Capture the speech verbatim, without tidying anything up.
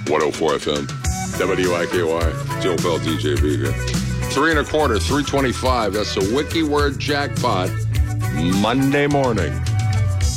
one oh four F M, W I K Y, Joe Bell, D J Vega. Three and a quarter, three twenty-five. That's the Wiki Word Jackpot. Monday morning.